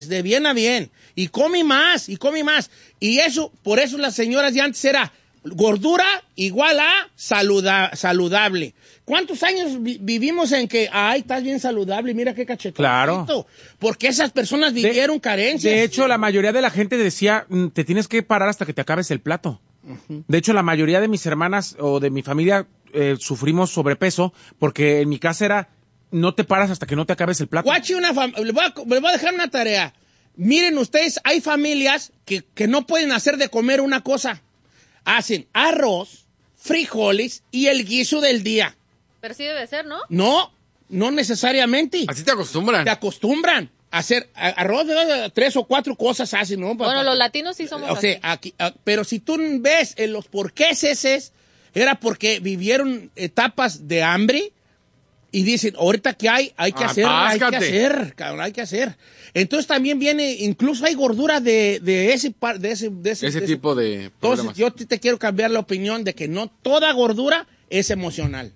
de bien a bien. Y come más, y come más. Y eso, por eso las señoras de antes era gordura igual a saludable. ¿Cuántos años vivimos en que, estás bien saludable, mira qué cachetón? Claro. Porque esas personas vivieron carencias. De hecho, la mayoría de la gente decía, te tienes que parar hasta que te acabes el plato. Uh-huh. De hecho, la mayoría de mis hermanas o de mi familia sufrimos sobrepeso porque en mi casa era, no te paras hasta que no te acabes el plato. Guachi, les voy a dejar una tarea. Miren ustedes, hay familias que no pueden hacer de comer una cosa. Hacen arroz, frijoles y el guiso del día. Pero sí debe ser, ¿no? No necesariamente. Así te acostumbran. Te acostumbran a hacer arroz, 3 o 4 cosas así, ¿no? Bueno, los latinos sí somos así. Aquí, pero si tú ves en los porqueses, era porque vivieron etapas de hambre y dicen, ahorita que hay que hacer, hay que hacer. Entonces también viene, incluso hay gordura de ese tipo de problemas. Entonces yo te quiero cambiar la opinión de que no toda gordura es emocional.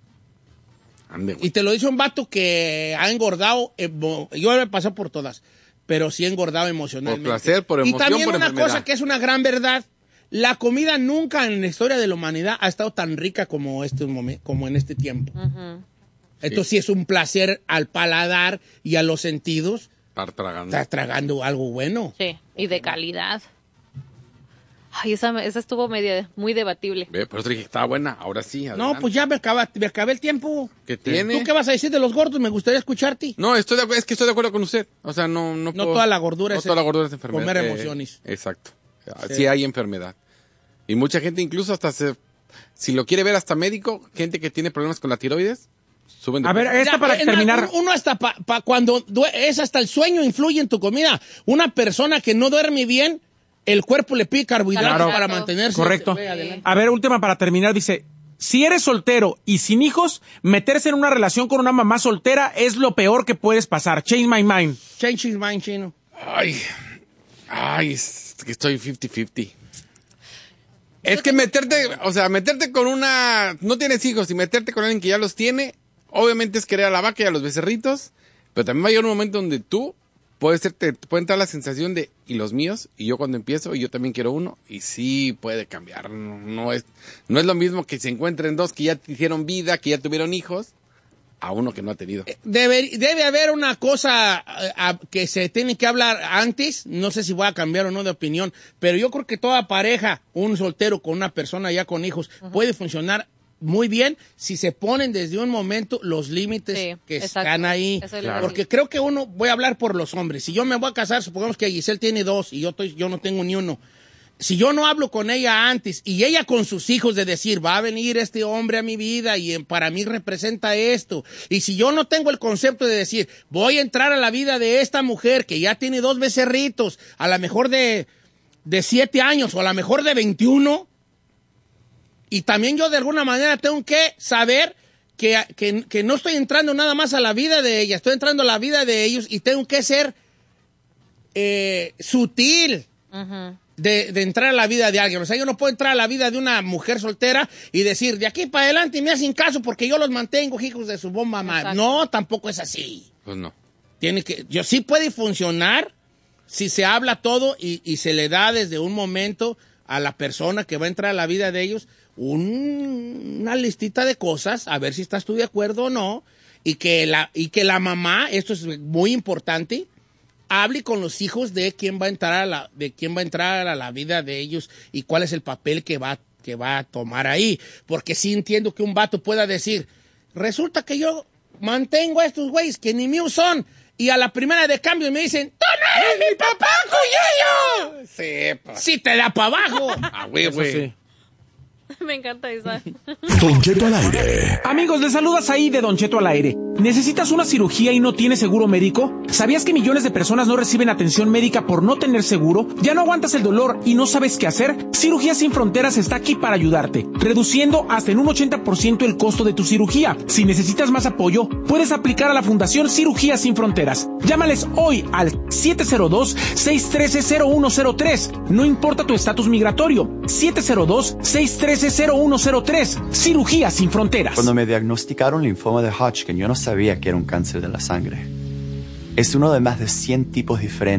Ande, y te lo dice un vato que ha engordado, yo he pasado por todas, pero sí he engordado emocionalmente. Por placer, por emoción, y también por una enfermedad. cosa que es una gran verdad, la comida nunca en la historia de la humanidad ha estado tan rica como en este tiempo. Uh-huh. Entonces sí es un placer al paladar y a los sentidos. Estás tragando algo bueno. Sí, y de calidad. Ay, esa estuvo muy debatible. Pero te dije que estaba buena, ahora sí. Adelante. No, pues ya me acabé el tiempo. ¿Qué tiene? ¿Tú qué vas a decir de los gordos? Me gustaría escucharte. No, es que estoy de acuerdo con usted. O sea, no puedo, toda la gordura es enfermedad. Comer emociones. Exacto. Sí hay enfermedad. Y mucha gente incluso hasta si lo quiere ver hasta médico, gente que tiene problemas con la tiroides, suben de peso. A ver, para terminar. Uno hasta cuando es hasta el sueño influye en tu comida. Una persona que no duerme bien, el cuerpo le pide carbohidratos para mantenerse. Correcto. A ver, última para terminar, dice, si eres soltero y sin hijos, meterse en una relación con una mamá soltera es lo peor que puedes pasar. Change my mind. Change my mind, chino. Ay, es que estoy 50-50. Es que meterte con no tienes hijos y meterte con alguien que ya los tiene, obviamente es querer a la vaca y a los becerritos, pero también va a llegar un momento donde tú te puede entrar la sensación de, ¿y los míos? Y yo cuando empiezo, y yo también quiero uno, y sí puede cambiar. No es lo mismo que se encuentren dos que ya hicieron vida, que ya tuvieron hijos, a uno que no ha tenido. Debe haber una cosa que se tiene que hablar antes, no sé si voy a cambiar o no de opinión, pero yo creo que toda pareja, un soltero con una persona ya con hijos, puede funcionar muy bien si se ponen desde un momento los límites que están ahí. Claro. Porque creo que voy a hablar por los hombres. Si yo me voy a casar, supongamos que Giselle tiene 2 y yo no tengo ni uno. Si yo no hablo con ella antes y ella con sus hijos de decir, va a venir este hombre a mi vida y para mí representa esto. Y si yo no tengo el concepto de decir, voy a entrar a la vida de esta mujer que ya tiene 2 becerritos, a lo mejor de 7 años o a lo mejor de 21, y también yo de alguna manera tengo que saber que no estoy entrando nada más a la vida de ella, estoy entrando a la vida de ellos y tengo que ser sutil de entrar a la vida de alguien. O sea, yo no puedo entrar a la vida de una mujer soltera y decir, de aquí para adelante me hacen caso porque yo los mantengo, hijos de su bomba madre. No, tampoco es así. Pues no. Yo sí puede funcionar si se habla todo y se le da desde un momento a la persona que va a entrar a la vida de ellos una listita de cosas, a ver si estás tú de acuerdo o no, y que la mamá, esto es muy importante, hable con los hijos de quién va a entrar a la vida de ellos y cuál es el papel que va a tomar ahí. Porque sí entiendo que un vato pueda decir, resulta que yo mantengo a estos güeyes que ni míos son, y a la primera de cambio me dicen, ¡tú no eres mi papá, Cuyello! Sí, pues. Sí te da para abajo. Güey. Sí. Me encanta esa. Don Cheto al aire. Amigos, les saludas ahí de Don Cheto al aire. ¿Necesitas una cirugía y no tienes seguro médico? ¿Sabías que millones de personas no reciben atención médica por no tener seguro? ¿Ya no aguantas el dolor y no sabes qué hacer? Cirugías Sin Fronteras está aquí para ayudarte, reduciendo hasta en un 80% el costo de tu cirugía. Si necesitas más apoyo, puedes aplicar a la Fundación Cirugías Sin Fronteras. Llámales hoy al 702-613-0103. No importa tu estatus migratorio. 702-613-0103. Cirugías Sin Fronteras. Cuando me diagnosticaron linfoma de Hodgkin, yo no sabía que era un cáncer de la sangre. es uno de más de 100 tipos diferentes